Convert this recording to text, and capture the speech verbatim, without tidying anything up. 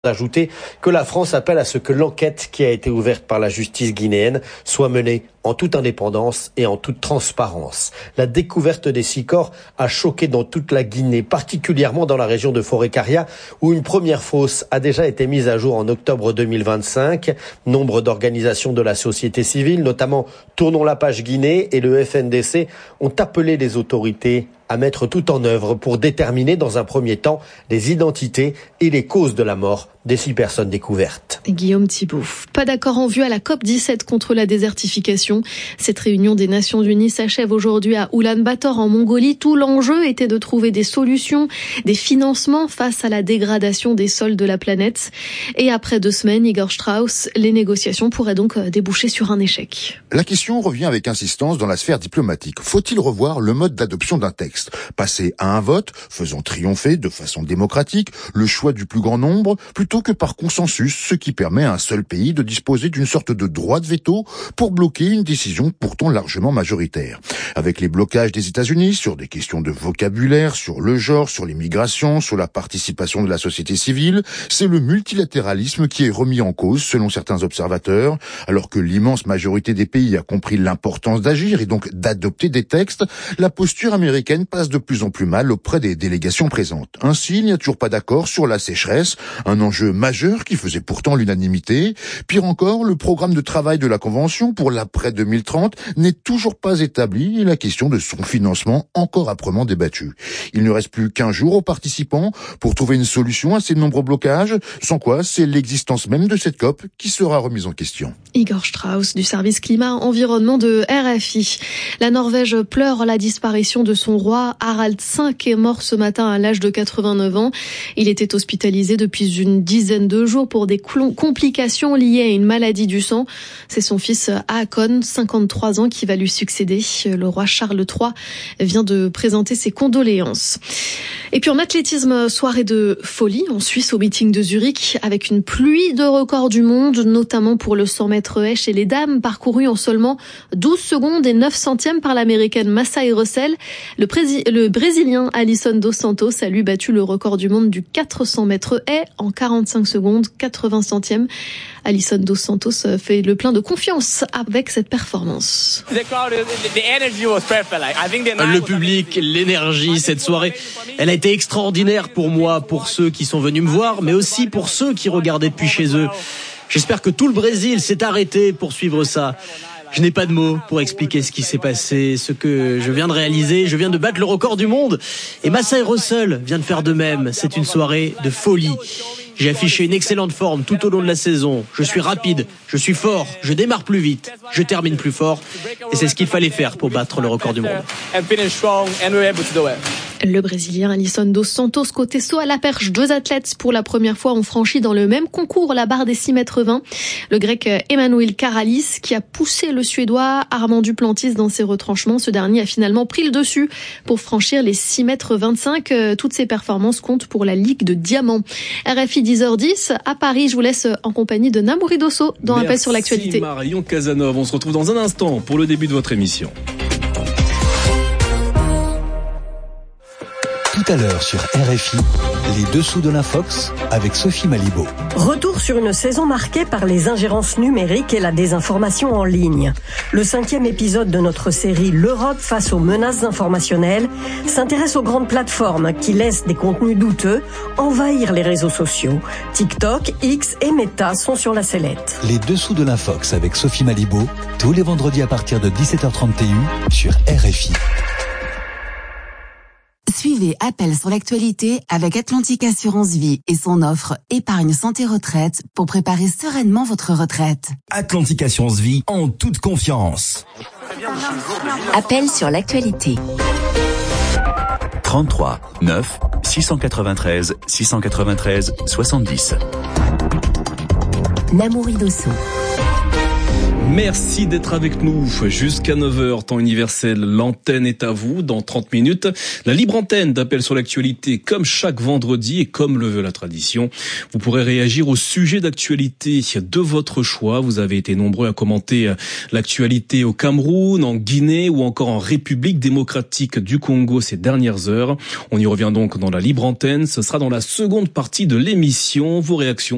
D'ajouter que la France appelle à ce que l'enquête qui a été ouverte par la justice guinéenne soit menée en toute indépendance et en toute transparence. La découverte des six corps a choqué dans toute la Guinée, particulièrement dans la région de Forêt-Caria, où une première fosse a déjà été mise à jour en octobre deux mille vingt-cinq. Nombre d'organisations de la société civile, notamment Tournons la page Guinée et le F N D C, ont appelé les autorités à mettre tout en œuvre pour déterminer dans un premier temps les identités et les causes de la mort des six personnes découvertes. Guillaume Thibault. Pas d'accord en vue à la COP dix-sept contre la désertification. Cette réunion des Nations Unies s'achève aujourd'hui à Oulan-Bator en Mongolie. Tout l'enjeu était de trouver des solutions, des financements face à la dégradation des sols de la planète. Et après deux semaines, Igor Strauss, les négociations pourraient donc déboucher sur un échec. La question revient avec insistance dans la sphère diplomatique. Faut-il revoir le mode d'adoption d'un texte ? Passer à un vote, faisant triompher de façon démocratique le choix du plus grand nombre, plutôt que par consensus, ce qui permet à un seul pays de disposer d'une sorte de droit de veto pour bloquer une décision pourtant largement majoritaire. Avec les blocages des États-Unis sur des questions de vocabulaire, sur le genre, sur l'immigration, sur la participation de la société civile, c'est le multilatéralisme qui est remis en cause selon certains observateurs, alors que l'immense majorité des pays a compris l'importance d'agir et donc d'adopter des textes, la posture américaine passe de plus en plus mal auprès des délégations présentes. Ainsi, il n'y a toujours pas d'accord sur la sécheresse, un enjeu majeur qui faisait pourtant l'unanimité. Pire encore, le programme de travail de la Convention pour l'après deux mille trente n'est toujours pas établi et la question de son financement encore âprement débattue. Il ne reste plus qu'un jour aux participants pour trouver une solution à ces nombreux blocages, sans quoi c'est l'existence même de cette COP qui sera remise en question. Igor Strauss du service climat-environnement de R F I. La Norvège pleure la disparition de son roi. Harald cinq est mort ce matin à l'âge de quatre-vingt-neuf ans. Il était hospitalisé depuis une dizaine de jours pour des complications liées à une maladie du sang. C'est son fils Haakon, cinquante-trois ans, qui va lui succéder. Le roi Charles trois vient de présenter ses condoléances. Et puis en athlétisme, soirée de folie en Suisse au meeting de Zurich avec une pluie de records du monde, notamment pour le cent mètres haies chez les dames, parcouru en seulement douze secondes et neuf centièmes par l'américaine Masai Russell. Le, Brésil, le brésilien Alisson dos Santos a lui battu le record du monde du quatre cents mètres haies en quarante-cinq secondes, quatre-vingts centièmes. Alisson dos Santos fait le plein de confiance avec cette performance. Le public, l'énergie, cette soirée, elle a été extraordinaire pour moi, pour ceux qui sont venus me voir, mais aussi pour ceux qui regardaient depuis chez eux. J'espère que tout le Brésil s'est arrêté pour suivre ça. Je n'ai pas de mots pour expliquer ce qui s'est passé, ce que je viens de réaliser. Je viens de battre le record du monde et Masai Russell vient de faire de même. C'est une soirée de folie. J'ai affiché une excellente forme tout au long de la saison. Je suis rapide, je suis fort, je démarre plus vite, je termine plus fort. Et c'est ce qu'il fallait faire pour battre le record du monde. Le Brésilien Alisson dos Santos, côté saut à la perche, deux athlètes pour la première fois ont franchi dans le même concours la barre des six mètres vingt. Le grec Emmanuel Karalis qui a poussé le Suédois Armand Duplantis dans ses retranchements. Ce dernier a finalement pris le dessus pour franchir les six mètres vingt-cinq. Toutes ces performances comptent pour la Ligue de Diamant. R F I dix heures dix, à Paris, je vous laisse en compagnie de Namouri Dosso dans un Appel sur l'actualité. Merci Marion Casanov, on se retrouve dans un instant pour le début de votre émission. Tout à l'heure sur R F I, les dessous de l'Infox avec Sophie Malibaud. Retour sur une saison marquée par les ingérences numériques et la désinformation en ligne. Le cinquième épisode de notre série L'Europe face aux menaces informationnelles s'intéresse aux grandes plateformes qui laissent des contenus douteux envahir les réseaux sociaux. TikTok, X et Meta sont sur la sellette. Les dessous de l'Infox avec Sophie Malibaud, tous les vendredis à partir de dix-sept heures trente sur R F I. Suivez Appel sur l'actualité avec Atlantique Assurance Vie et son offre Épargne Santé Retraite pour préparer sereinement votre retraite. Atlantique Assurance Vie en toute confiance. Appel sur l'actualité. trente-trois neuf six cent quatre-vingt-treize six cent quatre-vingt-treize soixante-dix. Namouri Dosso. Merci d'être avec nous jusqu'à neuf heures, temps universel. L'antenne est à vous dans trente minutes. La libre antenne d'Appel sur l'actualité, comme chaque vendredi et comme le veut la tradition. Vous pourrez réagir au sujet d'actualité de votre choix. Vous avez été nombreux à commenter l'actualité au Cameroun, en Guinée ou encore en République démocratique du Congo ces dernières heures. On y revient donc dans la libre antenne. Ce sera dans la seconde partie de l'émission. Vos réactions